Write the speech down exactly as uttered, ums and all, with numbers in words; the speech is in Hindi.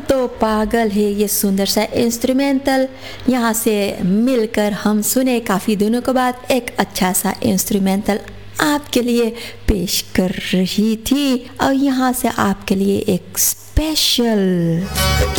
तो पागल है ये सुंदर सा इंस्ट्रूमेंटल यहाँ से मिलकर हम सुने काफ़ी दिनों के बाद एक अच्छा सा इंस्ट्रूमेंटल आपके लिए पेश कर रही थी। और यहाँ से आपके लिए एक स्पेशल